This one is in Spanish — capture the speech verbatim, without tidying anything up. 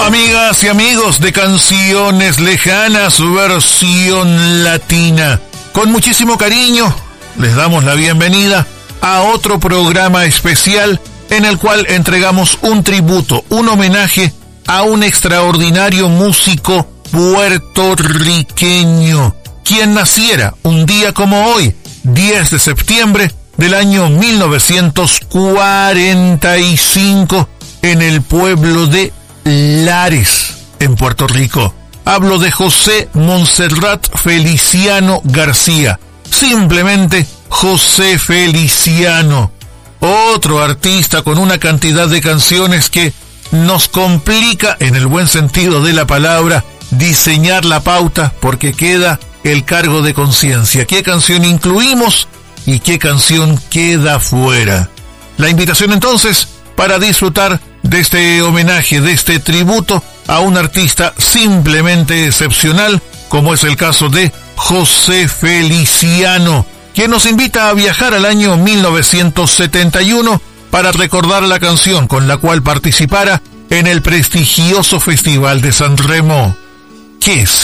Amigas y amigos de Canciones Lejanas, versión latina. Con muchísimo cariño, les damos la bienvenida a otro programa especial en el cual entregamos un tributo, un homenaje a un extraordinario músico puertorriqueño, quien naciera un día como hoy, diez de septiembre del año mil novecientos cuarenta y cinco, en el pueblo de Lares, en Puerto Rico. Hablo de José Montserrat Feliciano García, simplemente José Feliciano, otro artista con una cantidad de canciones que nos complica, en el buen sentido de la palabra, diseñar la pauta, porque queda el cargo de conciencia. ¿Qué canción incluimos y qué canción queda fuera? La invitación entonces para disfrutar de este homenaje, de este tributo a un artista simplemente excepcional, como es el caso de José Feliciano, quien nos invita a viajar al año mil novecientos setenta y uno para recordar la canción con la cual participara en el prestigioso Festival de San Remo. ¿Qué